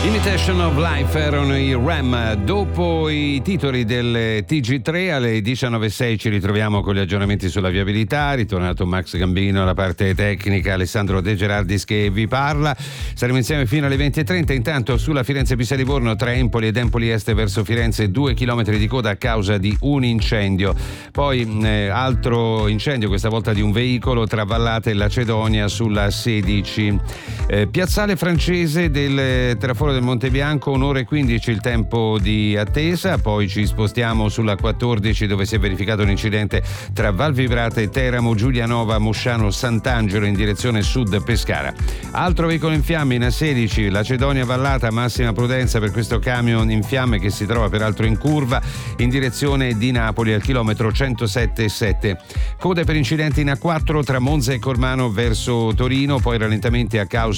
Imitation of Life erano i Ram. Dopo i titoli del TG3 alle 19.06 ci ritroviamo con gli aggiornamenti sulla viabilità. Ritornato Max Gambino alla parte tecnica, Alessandro De Gerardis che vi parla. Saremo insieme fino alle 20.30. Intanto sulla Firenze-Pisa-Livorno tra Empoli ed Empoli Est verso Firenze 2 chilometri di coda a causa di un incendio. Poi altro incendio, questa volta di un veicolo tra Vallata e Lacedonia sulla 16. Piazzale francese del traforo del Monte Bianco, 1:15 il tempo di attesa. Poi ci spostiamo sulla 14 dove si è verificato un incidente tra Valvibrata e Teramo, Giulianova, Mosciano, Sant'Angelo in direzione sud Pescara. Altro veicolo in fiamme in A16 Lacedonia Vallata, massima prudenza per questo camion in fiamme che si trova peraltro in curva in direzione di Napoli al chilometro 107,7. Code per incidenti in A4 tra Monza e Cormano verso Torino, poi rallentamenti a causa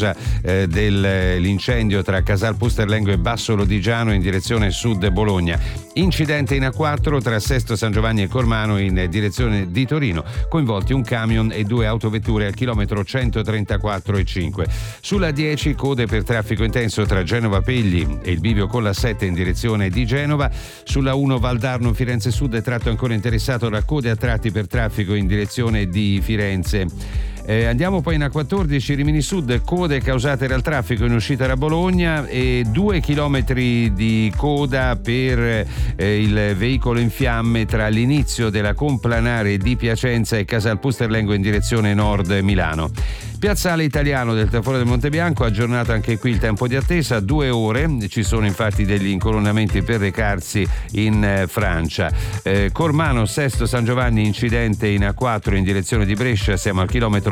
dell'incendio tra Casal Pusterlengo e Basso Lodigiano in direzione sud Bologna. Incidente in A4 tra Sesto San Giovanni e Cormano in direzione di Torino, coinvolti un camion e 2 autovetture al chilometro 134,5. Sulla 10 code per traffico intenso tra Genova Pegli e il bivio con la 7 in direzione di Genova. Sulla 1 Valdarno Firenze Sud è tratto ancora interessato da code a tratti per traffico in direzione di Firenze. Andiamo poi in A14 Rimini Sud, code causate dal traffico in uscita da Bologna e 2 chilometri di coda per il veicolo in fiamme tra l'inizio della complanare di Piacenza e Casal Pusterlengo in direzione nord Milano. Piazzale Italiano del traforo del Monte Bianco, aggiornato anche qui il tempo di attesa, 2 ore, ci sono infatti degli incolonnamenti per recarsi in Francia. Cormano Sesto San Giovanni, incidente in A4 in direzione di Brescia, siamo al chilometro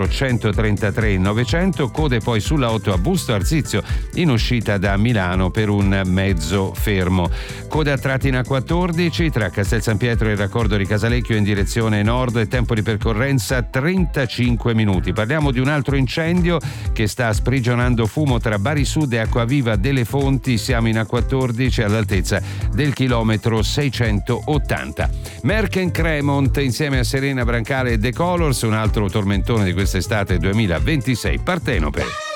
133,900, code poi sulla 8 a Busto Arsizio in uscita da Milano per un mezzo fermo. Code a tratti in A14 tra Castel San Pietro e il raccordo di Casalecchio in direzione nord, tempo di percorrenza 35 minuti. Parliamo di un altro incendio che sta sprigionando fumo tra Bari Sud e Acquaviva delle Fonti, siamo in A14 all'altezza del chilometro 680. Merck & Cremont insieme a Serena Brancale e The Colors, un altro tormentone di quest'estate 2026, Partenope.